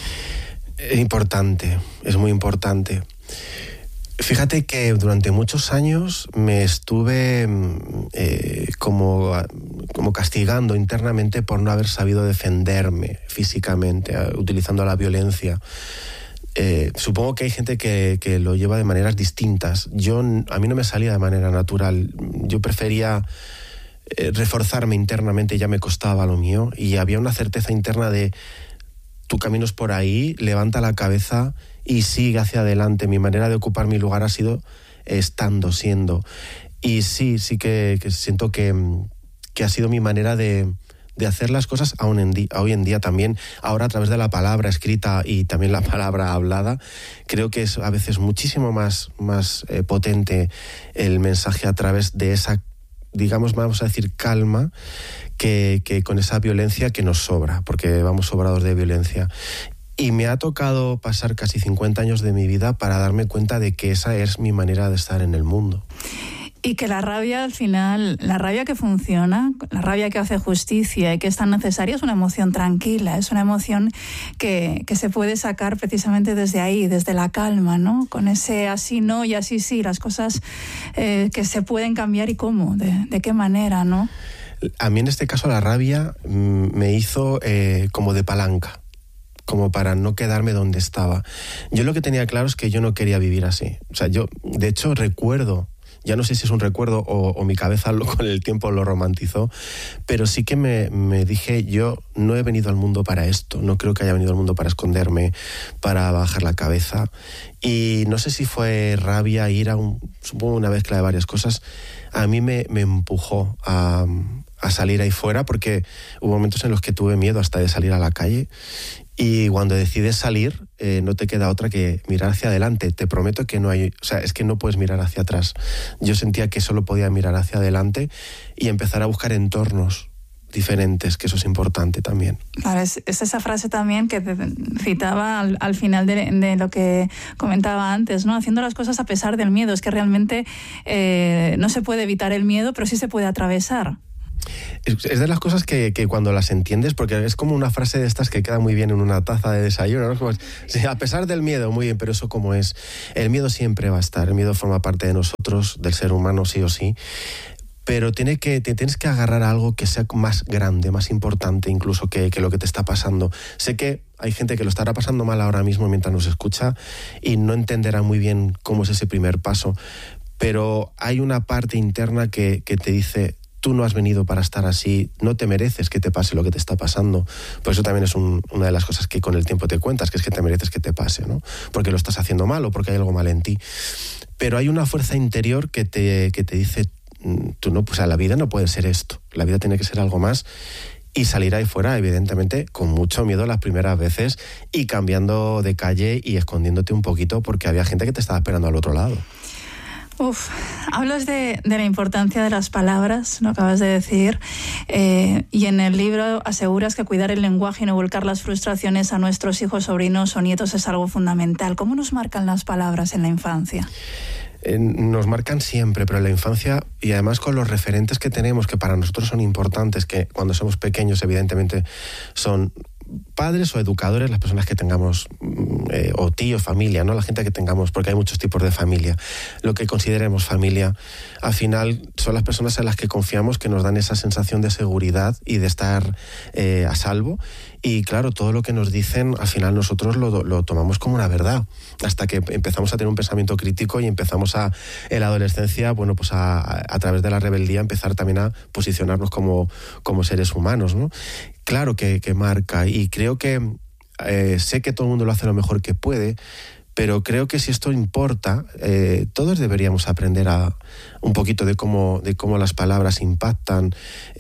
Es importante, es muy importante. Fíjate que durante muchos años me estuve eh, como, como castigando internamente por no haber sabido defenderme físicamente, utilizando la violencia. Eh, supongo que hay gente que, que lo lleva de maneras distintas. Yo, a mí no me salía de manera natural. Yo prefería eh, reforzarme internamente, y ya me costaba lo mío. Y había una certeza interna de tu camino es por ahí, levanta la cabeza y sigue hacia adelante. Mi manera de ocupar mi lugar ha sido estando, siendo. Y sí, sí que, que siento que, que ha sido mi manera de, de hacer las cosas aún en día, hoy en día también. Ahora a través de la palabra escrita y también la palabra hablada, creo que es a veces muchísimo más, más eh, potente el mensaje a través de esa, digamos, vamos a decir, calma, que, que con esa violencia que nos sobra, porque vamos sobrados de violencia. Y me ha tocado pasar casi cincuenta años de mi vida para darme cuenta de que esa es mi manera de estar en el mundo.
Y que la rabia, al final, la rabia que funciona, la rabia que hace justicia y que es tan necesaria, es una emoción tranquila, es una emoción que, que se puede sacar precisamente desde ahí, desde la calma, ¿no? Con ese así no y así sí, las cosas eh, que se pueden cambiar y cómo, de, de qué manera, ¿no?
A mí en este caso la rabia mmm, me hizo eh, como de palanca, como para no quedarme donde estaba. Yo lo que tenía claro es que yo no quería vivir así. O sea, yo de hecho recuerdo, ya no sé si es un recuerdo o, o mi cabeza lo, con el tiempo lo romantizó, pero sí que me, me dije, yo no he venido al mundo para esto, no creo que haya venido al mundo para esconderme, para bajar la cabeza. Y no sé si fue rabia, ira, un, supongo una mezcla de varias cosas, a mí me, me empujó a, a salir ahí fuera, porque hubo momentos en los que tuve miedo hasta de salir a la calle. Y cuando decides salir, eh, no te queda otra que mirar hacia adelante. Te prometo que no hay, o sea, es que no puedes mirar hacia atrás. Yo sentía que solo podía mirar hacia adelante y empezar a buscar entornos diferentes, que eso es importante también.
Claro, es, es esa frase también que te citaba al, al final de, de lo que comentaba antes, ¿no? Haciendo las cosas a pesar del miedo. Es que realmente eh, no se puede evitar el miedo, pero sí se puede atravesar.
Es de las cosas que, que cuando las entiendes, porque es como una frase de estas que queda muy bien en una taza de desayuno, ¿no? Como, sí, a pesar del miedo, muy bien, pero eso como es, el miedo siempre va a estar, el miedo forma parte de nosotros, del ser humano sí o sí, pero tiene que, te tienes que agarrar a algo que sea más grande, más importante incluso que, que lo que te está pasando. Sé que hay gente que lo estará pasando mal ahora mismo mientras nos escucha y no entenderá muy bien cómo es ese primer paso, pero hay una parte interna que, que te dice: tú no has venido para estar así, no te mereces que te pase lo que te está pasando. Por eso también es un, una de las cosas que con el tiempo te cuentas, que es que te mereces que te pase, ¿no? Porque lo estás haciendo mal o porque hay algo mal en ti. Pero hay una fuerza interior que te, que te dice: tú no, pues a la vida no puede ser esto, la vida tiene que ser algo más. Y salir ahí fuera, evidentemente, con mucho miedo las primeras veces y cambiando de calle y escondiéndote un poquito porque había gente que te estaba esperando al otro lado.
Uf, hablas de, de la importancia de las palabras, lo acabas de decir, eh, y en el libro aseguras que cuidar el lenguaje y no volcar las frustraciones a nuestros hijos, sobrinos o nietos es algo fundamental. ¿Cómo nos marcan las palabras en la infancia?
Eh, nos marcan siempre, pero en la infancia, y además con los referentes que tenemos, que para nosotros son importantes, que cuando somos pequeños evidentemente son padres o educadores, las personas que tengamos, eh, o tíos, familia, ¿no? La gente que tengamos, porque hay muchos tipos de familia. Lo que consideremos familia, al final son las personas en las que confiamos, que nos dan esa sensación de seguridad y de estar eh, a salvo. Y claro, todo lo que nos dicen, al final nosotros lo, lo tomamos como una verdad, hasta que empezamos a tener un pensamiento crítico y empezamos a, en la adolescencia, bueno, pues a, a, a través de la rebeldía, empezar también a posicionarnos como, como seres humanos, ¿no? Claro que, que marca, y creo que eh, sé que todo el mundo lo hace lo mejor que puede, pero creo que si esto importa, eh, todos deberíamos aprender a un poquito de cómo, de cómo las palabras impactan.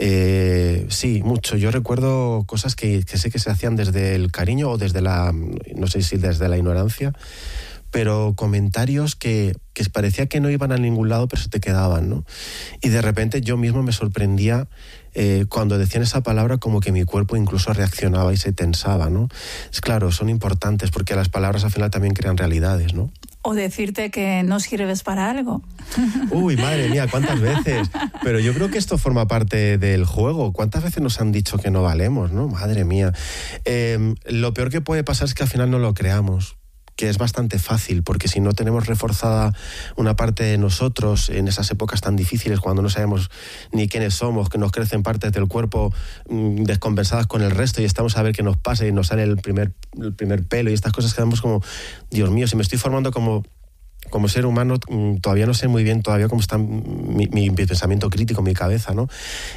Eh, sí, mucho. Yo recuerdo cosas que, que sé que se hacían desde el cariño o desde la, no sé si desde la ignorancia, pero comentarios que, que parecía que no iban a ningún lado, pero se te quedaban, ¿no? Y de repente yo mismo me sorprendía eh, cuando decían esa palabra, como que mi cuerpo incluso reaccionaba y se tensaba, ¿no? Es claro, son importantes porque las palabras al final también crean realidades, ¿no?
O decirte que no sirves para algo.
Uy, madre mía, ¿cuántas veces? Pero yo creo que esto forma parte del juego. ¿Cuántas veces nos han dicho que no valemos, no? Madre mía. Eh, lo peor que puede pasar es que al final no lo creamos, que es bastante fácil, porque si no tenemos reforzada una parte de nosotros en esas épocas tan difíciles, cuando no sabemos ni quiénes somos, que nos crecen partes del cuerpo mmm, descompensadas con el resto y estamos a ver qué nos pasa y nos sale el primer, el primer pelo y estas cosas, quedamos como, Dios mío, si me estoy formando como... como ser humano, todavía no sé muy bien todavía cómo está mi, mi pensamiento crítico, mi cabeza, ¿no?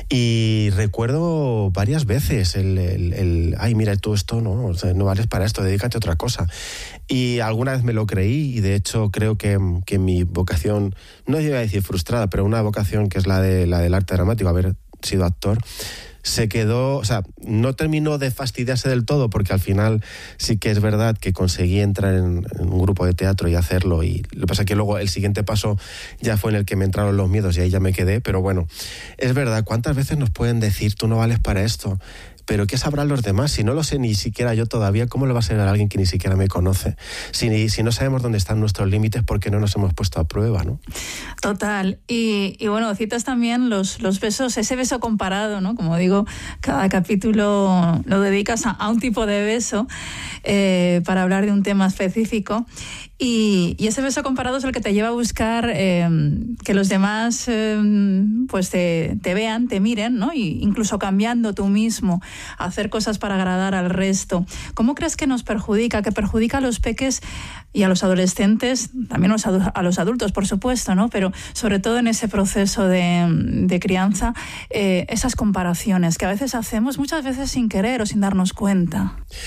Y recuerdo varias veces el, el, el ay, mira, tú esto no, o sea, no vales para esto, dedícate a otra cosa. Y alguna vez me lo creí y de hecho creo que, que mi vocación, no iba a decir frustrada, pero una vocación que es la, de, la del arte dramático, haber sido actor, se quedó, o sea, no terminó de fastidiarse del todo, porque al final sí que es verdad que conseguí entrar en, en un grupo de teatro y hacerlo, y lo que pasa es que luego el siguiente paso ya fue en el que me entraron los miedos y ahí ya me quedé, pero bueno, es verdad, ¿cuántas veces nos pueden decir tú no vales para esto? Pero ¿qué sabrán los demás? Si no lo sé ni siquiera yo todavía, ¿cómo le va a ser a alguien que ni siquiera me conoce? Si, si no sabemos dónde están nuestros límites, ¿por qué no nos hemos puesto a prueba, no?
Total. Y, y bueno, citas también los, los besos, ese beso comparado, ¿no? Como digo, cada capítulo lo dedicas a, a un tipo de beso eh, para hablar de un tema específico. Y, y ese beso comparado es el que te lleva a buscar eh, que los demás eh, pues te, te vean, te miren, ¿no? Y incluso cambiando tú mismo, hacer cosas para agradar al resto. ¿Cómo crees que nos perjudica? Que perjudica a los peques y a los adolescentes, también a los adultos, por supuesto, ¿no? Pero sobre todo en ese proceso de, de crianza, eh, esas comparaciones que a veces hacemos, muchas veces sin querer o sin darnos cuenta.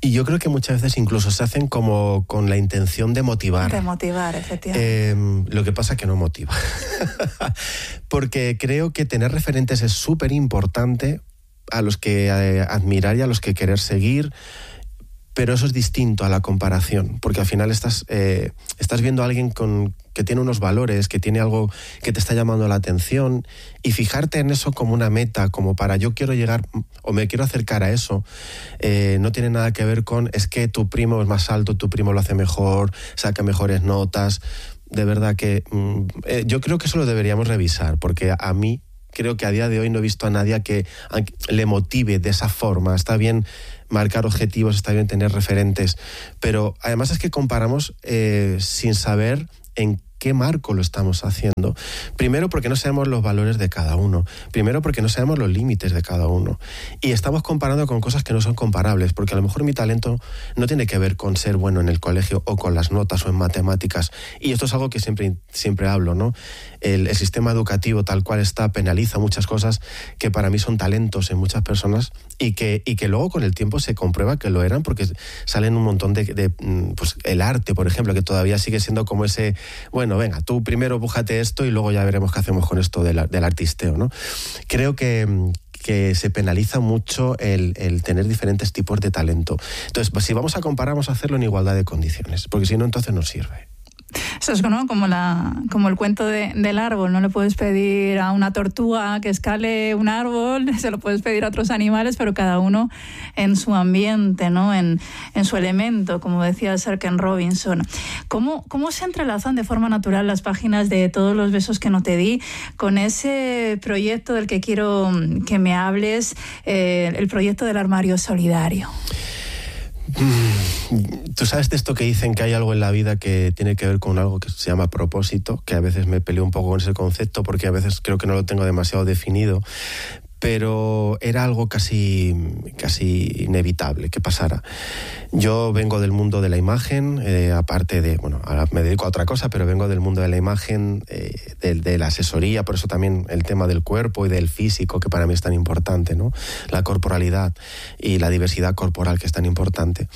Y yo creo que muchas veces incluso se hacen como con la intención de motivar.
De motivar, efectivamente.
Eh, lo que pasa que no motiva. Porque creo que tener referentes es súper importante, a los que eh, admirar y a los que querer seguir, pero eso es distinto a la comparación, porque al final estás, eh, estás viendo a alguien con, que tiene unos valores, que tiene algo que te está llamando la atención, y fijarte en eso como una meta, como para yo quiero llegar o me quiero acercar a eso, eh, no tiene nada que ver con es que tu primo es más alto, tu primo lo hace mejor, saca mejores notas. De verdad que mm, eh, yo creo que eso lo deberíamos revisar, porque a, a mí creo que a día de hoy no he visto a nadie que a, le motive de esa forma. Está bien marcar objetivos, está bien tener referentes, pero además es que comparamos eh, sin saber en qué marco lo estamos haciendo. Primero porque no sabemos los valores de cada uno. Primero porque no sabemos los límites de cada uno. Y estamos comparando con cosas que no son comparables, porque a lo mejor mi talento no tiene que ver con ser bueno en el colegio o con las notas o en matemáticas. Y esto es algo que siempre, siempre hablo, ¿no? El, el sistema educativo tal cual está penaliza muchas cosas que para mí son talentos en muchas personas y que, y que luego con el tiempo se comprueba que lo eran, porque salen un montón de, de pues el arte, por ejemplo, que todavía sigue siendo como ese, bueno, venga, tú primero bújate esto y luego ya veremos qué hacemos con esto del, del artisteo, ¿no? Creo que, que se penaliza mucho el, el tener diferentes tipos de talento. Entonces, pues, si vamos a comparar, vamos a hacerlo en igualdad de condiciones, porque si no, entonces no sirve.
Eso es, ¿no? como, la, como el cuento de, del árbol. No le puedes pedir a una tortuga que escale un árbol, se lo puedes pedir a otros animales, pero cada uno en su ambiente, ¿no? en, en su elemento, como decía Sir Ken Robinson. ¿Cómo, ¿Cómo se entrelazan de forma natural las páginas de Todos los besos que no te di con ese proyecto del que quiero que me hables, eh, el proyecto del armario solidario?
Tú sabes de esto que dicen que hay algo en la vida que tiene que ver con algo que se llama propósito, que a veces me peleo un poco con ese concepto porque a veces creo que no lo tengo demasiado definido, pero era algo casi, casi inevitable que pasara. Yo vengo del mundo de la imagen, eh, aparte de, bueno, ahora me dedico a otra cosa, pero vengo del mundo de la imagen, eh, de, de la asesoría, por eso también el tema del cuerpo y del físico, que para mí es tan importante, ¿no? La corporalidad y la diversidad corporal, que es tan importante.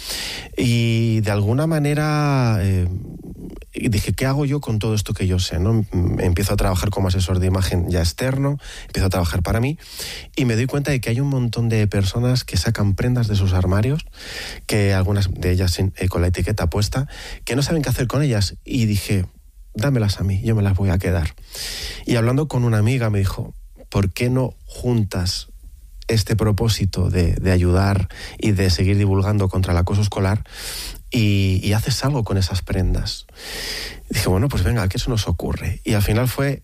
Y de alguna manera eh, dije, ¿qué hago yo con todo esto que yo sé, ¿no? Empiezo a trabajar como asesor de imagen ya externo, empiezo a trabajar para mí, y me doy cuenta de que hay un montón de personas que sacan prendas de sus armarios, que algunas de ellas eh, con la etiqueta puesta, que no saben qué hacer con ellas, y dije, dámelas a mí, yo me las voy a quedar. Y hablando con una amiga me dijo, ¿por qué no juntas este propósito de, de ayudar y de seguir divulgando contra el acoso escolar y, y haces algo con esas prendas? Y dije, bueno, pues venga, que eso nos ocurre. Y al final fue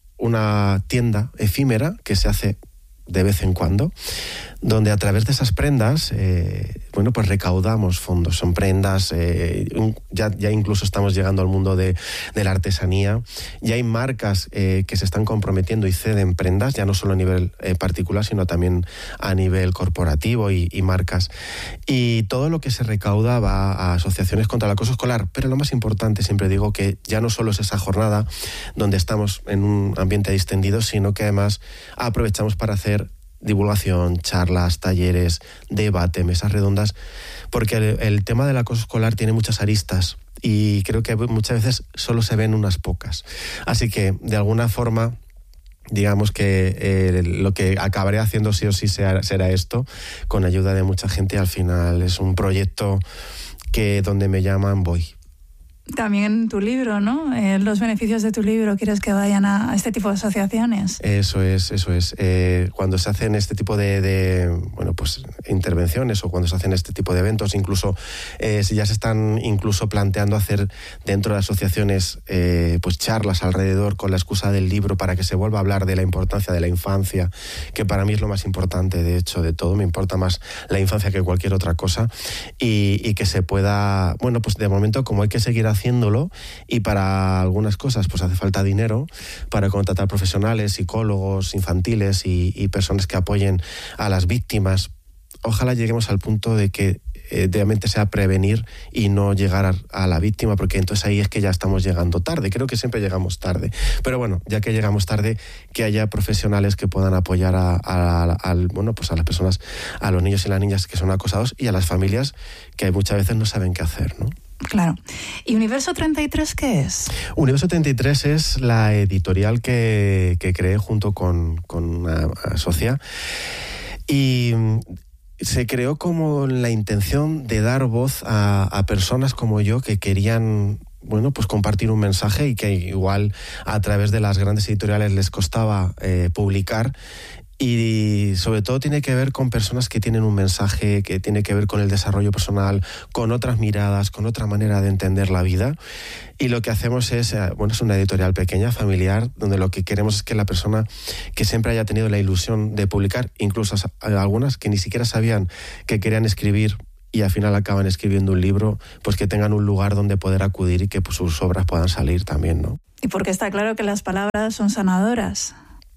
una tienda efímera que se hace de vez en cuando, donde a través de esas prendas, eh, bueno, pues recaudamos fondos. Son prendas, eh, un, ya, ya incluso estamos llegando al mundo de, de la artesanía. Ya hay marcas eh, que se están comprometiendo y ceden prendas, ya no solo a nivel eh, particular, sino también a nivel corporativo y, y marcas. Y todo lo que se recauda va a asociaciones contra el acoso escolar. Pero lo más importante, siempre digo, que ya no solo es esa jornada donde estamos en un ambiente distendido, sino que además aprovechamos para hacer divulgación, charlas, talleres, debate, mesas redondas, porque el, el tema del acoso escolar tiene muchas aristas y creo que muchas veces solo se ven unas pocas. Así que, de alguna forma, digamos que eh, lo que acabaré haciendo sí o sí será, será esto, con ayuda de mucha gente. Al final es un proyecto que donde me llaman voy.
También tu libro, ¿no? Eh, los beneficios de tu libro, ¿quieres que vayan a, a este tipo de asociaciones?
Eso es, eso es. Eh, cuando se hacen este tipo de, de bueno, pues intervenciones o cuando se hacen este tipo de eventos, incluso eh, si ya se están incluso planteando hacer dentro de asociaciones eh, pues charlas alrededor con la excusa del libro para que se vuelva a hablar de la importancia de la infancia, que para mí es lo más importante, de hecho, de todo. Me importa más la infancia que cualquier otra cosa y, y que se pueda, bueno, pues de momento como hay que seguir haciéndolo y para algunas cosas pues hace falta dinero para contratar profesionales, psicólogos infantiles y, y personas que apoyen a las víctimas. Ojalá lleguemos al punto de que eh, realmente sea prevenir y no llegar a, a la víctima, porque entonces ahí es que ya estamos llegando tarde. Creo que siempre llegamos tarde. Pero bueno, ya que llegamos tarde, que haya profesionales que puedan apoyar a, a, a, a, bueno, pues a las personas, a los niños y las niñas que son acosados y a las familias que muchas veces no saben qué hacer, ¿no?
Claro. ¿Y Universo treinta y tres qué es?
Universo treinta y tres es la editorial que, que creé junto con, con una socia y se creó como la intención de dar voz a, a personas como yo que querían, bueno, pues compartir un mensaje y que igual a través de las grandes editoriales les costaba eh, publicar. Y sobre todo tiene que ver con personas que tienen un mensaje, que tiene que ver con el desarrollo personal, con otras miradas, con otra manera de entender la vida. Y lo que hacemos es, bueno, es una editorial pequeña, familiar, donde lo que queremos es que la persona que siempre haya tenido la ilusión de publicar, incluso algunas que ni siquiera sabían que querían escribir y al final acaban escribiendo un libro, pues que tengan un lugar donde poder acudir y que pues, sus obras puedan salir también, ¿no?
Y porque está claro que las palabras son sanadoras.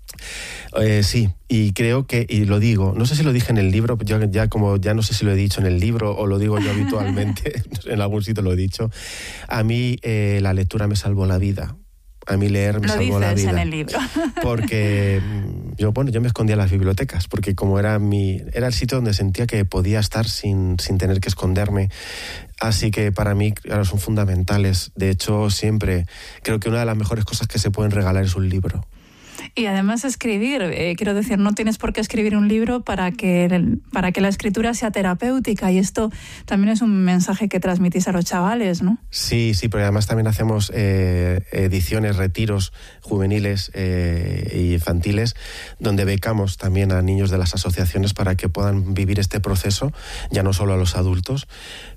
Eh, sí, y creo que, y lo digo, no sé si lo dije en el libro, yo ya como ya no sé si lo he dicho en el libro o lo digo yo habitualmente, en algún sitio lo he dicho, a mí eh, la lectura me salvó la vida. A mí leer me
lo
salvó la vida.
Lo dices en el libro.
Porque yo, bueno, yo me escondía en las bibliotecas, porque como era mi, era el sitio donde sentía que podía estar sin, sin tener que esconderme. Así que para mí, claro, son fundamentales. De hecho, siempre creo que una de las mejores cosas que se pueden regalar es un libro.
Y además escribir, eh, quiero decir, no tienes por qué escribir un libro para que, el, para que la escritura sea terapéutica, y esto también es un mensaje que transmitís a los chavales, ¿no?
Sí, sí, pero además también hacemos eh, ediciones, retiros juveniles eh, e infantiles, donde becamos también a niños de las asociaciones para que puedan vivir este proceso, ya no solo a los adultos.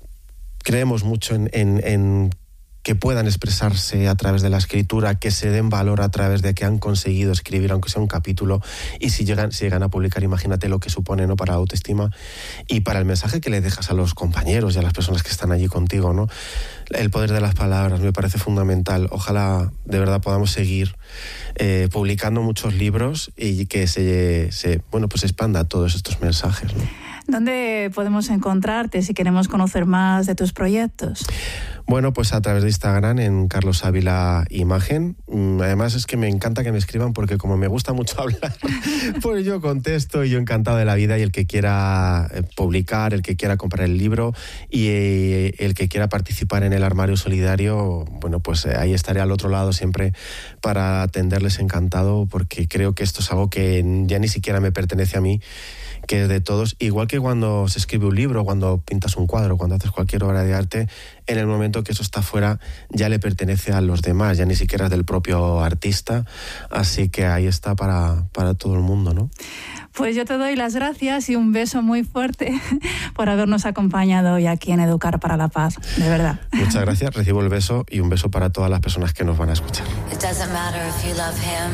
Creemos mucho en... en, en que puedan expresarse a través de la escritura, que se den valor a través de que han conseguido escribir, aunque sea un capítulo, y si llegan, si llegan a publicar, imagínate lo que supone, ¿no?, para la autoestima y para el mensaje que le dejas a los compañeros y a las personas que están allí contigo, ¿no? El poder de las palabras me parece fundamental. Ojalá de verdad podamos seguir eh, publicando muchos libros y que se, se bueno, pues expanda todos estos mensajes, ¿no?
¿Dónde podemos encontrarte si queremos conocer más de tus proyectos?
Bueno, pues a través de Instagram en Carlos Ávila Imagen. Además es que me encanta que me escriban porque como me gusta mucho hablar, pues yo contesto y yo encantado de la vida, y el que quiera publicar, el que quiera comprar el libro y el que quiera participar en el Armario Solidario, bueno, pues ahí estaré al otro lado siempre para atenderles encantado, porque creo que esto es algo que ya ni siquiera me pertenece a mí, que es de todos, igual que cuando se escribe un libro, cuando pintas un cuadro, cuando haces cualquier obra de arte, en el momento que eso está fuera ya le pertenece a los demás, ya ni siquiera es del propio artista, así que ahí está para, para todo el mundo, ¿no?
Pues yo te doy las gracias y un beso muy fuerte por habernos acompañado hoy aquí en Educar para la Paz, de verdad.
Muchas gracias, recibo el beso y un beso para todas las personas que nos van a escuchar.
It doesn't matter if you love him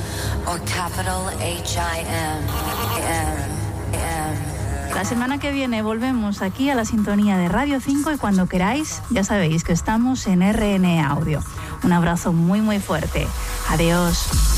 or capital H I M.
La semana que viene volvemos aquí a la sintonía de Radio cinco y cuando queráis, ya sabéis que estamos en R N Audio. Un abrazo muy muy fuerte. Adiós.